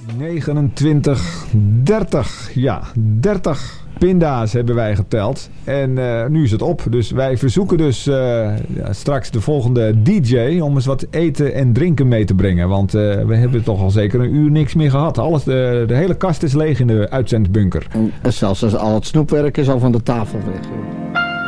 29, 30. Ja, 30 pinda's hebben wij geteld. En nu is het op. Dus wij verzoeken dus straks de volgende DJ om eens wat eten en drinken mee te brengen. Want we hebben toch al zeker een uur niks meer gehad. De hele kast is leeg in de uitzendbunker. En zelfs al het snoepwerk is al van de tafel weg.